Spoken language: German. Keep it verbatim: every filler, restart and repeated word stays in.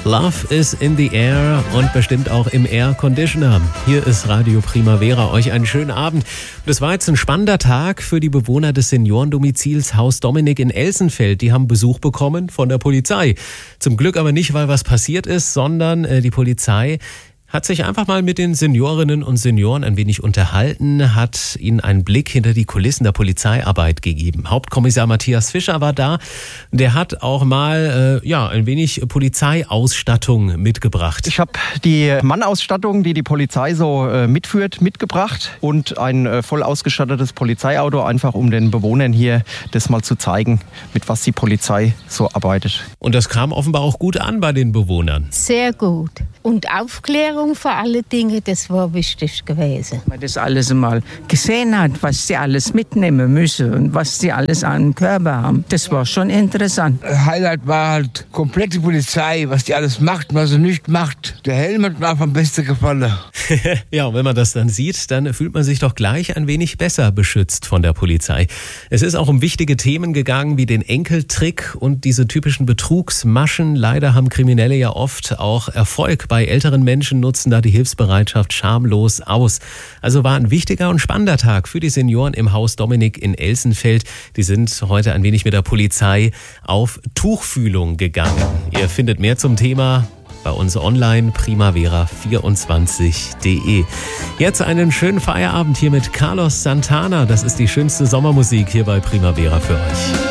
Love is in the air und bestimmt auch im Air Conditioner. Hier ist Radio Primavera. Euch einen schönen Abend. Das war jetzt ein spannender Tag für die Bewohner des Seniorendomizils Haus Dominik in Elsenfeld. Die haben Besuch bekommen von der Polizei. Zum Glück aber nicht, weil was passiert ist, sondern äh, die Polizei hat sich einfach mal mit den Seniorinnen und Senioren ein wenig unterhalten, hat ihnen einen Blick hinter die Kulissen der Polizeiarbeit gegeben. Hauptkommissar Matthias Fischer war da. Der hat auch mal äh, ja ein wenig Polizeiausstattung mitgebracht. Ich habe die Mannausstattung, die die Polizei so äh, mitführt, mitgebracht und ein äh, voll ausgestattetes Polizeiauto, einfach um den Bewohnern hier das mal zu zeigen, mit was die Polizei so arbeitet. Und das kam offenbar auch gut an bei den Bewohnern. Sehr gut. Und Aufklärung vor alle Dinge, das war wichtig gewesen. Man das alles mal gesehen hat, was sie alles mitnehmen müssen und was sie alles an den Körper haben. Das war schon interessant. Highlight war halt komplette Polizei, was die alles macht, was sie nicht macht. Der Helm hat mir am besten gefallen. Ja, und wenn man das dann sieht, dann fühlt man sich doch gleich ein wenig besser beschützt von der Polizei. Es ist auch um wichtige Themen gegangen, wie den Enkeltrick und diese typischen Betrugsmaschen. Leider haben Kriminelle ja oft auch Erfolg. Bei älteren Menschen nutzen da die Hilfsbereitschaft schamlos aus. Also war ein wichtiger und spannender Tag für die Senioren im Haus Dominik in Elsenfeld. Die sind heute ein wenig mit der Polizei auf Tuchfühlung gegangen. Ihr findet mehr zum Thema bei uns online, primavera vierundzwanzig punkt de. Jetzt einen schönen Feierabend hier mit Carlos Santana. Das ist die schönste Sommermusik hier bei Primavera für euch.